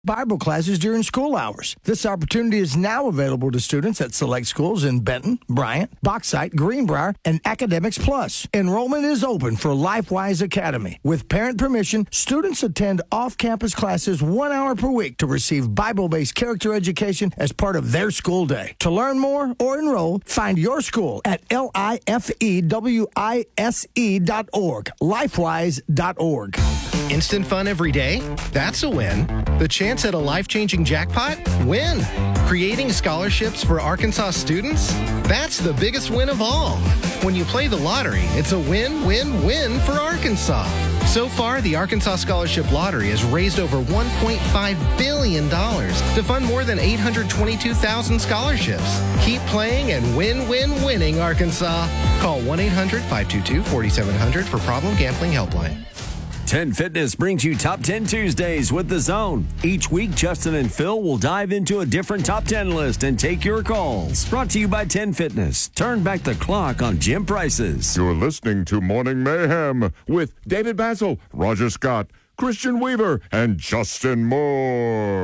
Bible classes during school hours. This opportunity is now available to students at select schools in Benton, Bryant, Bauxite, Greenbrier, and Academics Plus. Enrollment is open for LifeWise Academy. With parent permission, students attend off-campus classes 1 hour per week to receive Bible-based character education as part of their school day. To learn more or enroll, find your school at lifewise.org, lifewise.org. Instant fun every day? That's a win. The chance at a life-changing jackpot? Win. Creating scholarships for Arkansas students? That's the biggest win of all. When you play the lottery, it's a win-win-win for Arkansas. So far, the Arkansas Scholarship Lottery has raised over $1.5 billion to fund more than 822,000 scholarships. Keep playing and winning, Arkansas. Call 1-800-522-4700 for Problem Gambling Helpline. 10 Fitness brings you Top 10 Tuesdays with The Zone. Each week, Justin and Phil will dive into a different Top 10 list and take your calls. Brought to you by 10 Fitness. Turn back the clock on gym prices. You're listening to Morning Mayhem with David Basil, Roger Scott, Christian Weaver, and Justin Moore.